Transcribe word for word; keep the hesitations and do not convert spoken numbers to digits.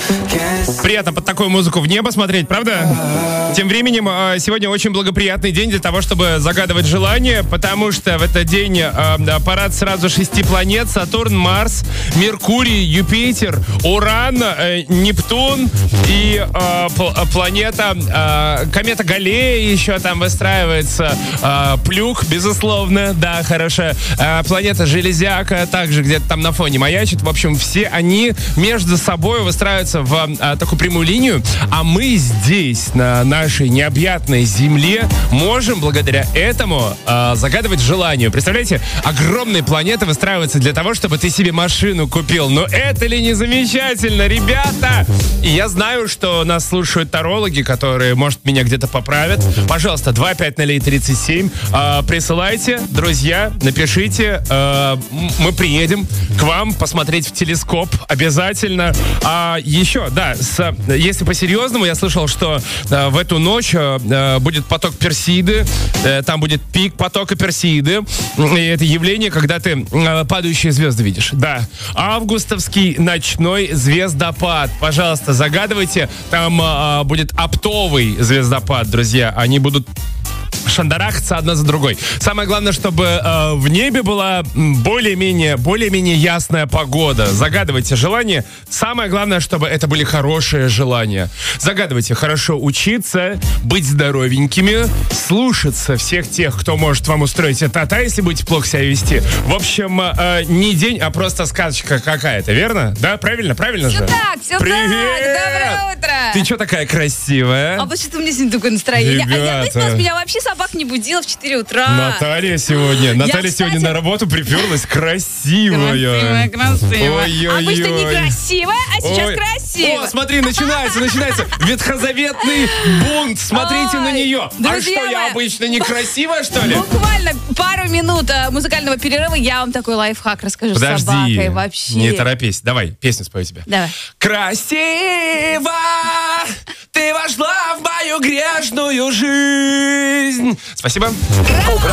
Приятно под такую музыку в небо смотреть, правда? Тем временем, сегодня очень благоприятный день для того, чтобы загадывать желания, потому что в этот день парад сразу шести планет: Сатурн, Марс, Меркурий, Юпитер, Уран, Нептун и планета, комета Галлея еще там выстраивается, Плюк, безусловно, да, хорошая, планета Железяка также где-то там на фоне маячит. В общем, все они между собой выстраиваются в а, такую прямую линию, а мы здесь, на нашей необъятной Земле, можем благодаря этому а, загадывать желание. Представляете, огромные планеты выстраиваются для того, чтобы ты себе машину купил. Ну это ли не замечательно, ребята? И я знаю, что нас слушают тарологи, которые, может, меня где-то поправят. Пожалуйста, два пять ноль тридцать семь. А, присылайте, друзья, напишите. А, мы приедем к вам посмотреть в телескоп обязательно. А еще, да, с, если по-серьезному, я слышал, что э, в эту ночь э, будет поток Персиды, э, там будет пик потока Персиды, и это явление, когда ты э, падающие звезды видишь. Да, августовский ночной звездопад. Пожалуйста, загадывайте, там э, будет оптовый звездопад, друзья, они будут шандарахаться одна за другой. Самое главное, чтобы э, в небе была более-менее, более-менее ясная погода. Загадывайте желания. Самое главное, чтобы это были хорошие желания. Загадывайте хорошо учиться, быть здоровенькими, слушаться всех тех, кто может вам устроить это, а если будете плохо себя вести. В общем, э, не день, а просто сказочка какая-то, верно? Да, правильно, правильно все же? Все так, все Привет! так. Доброе утро! Ты что такая красивая? А почему-то у меня сегодня такое настроение? Ребята. А я, меня вообще собак не будила в четыре утра. Наталья сегодня. Наталья Я, кстати, сегодня на работу приперлась красивая. Красивая, красивая. Ой-ой-ой. Обычно некрасивая, а сейчас Ой. красивая. О, смотри, начинается, начинается ветхозаветный бунт. Смотрите Ой, на нее. А друзья что, я мои. обычно некрасивая, что ли? Буквально пару минут а, музыкального перерыва, я вам такой лайфхак расскажу. Подожди, с собакой вообще. не торопись. Давай, песню спою тебе. Давай. Красиво ты вошла в мою грешную жизнь. Спасибо.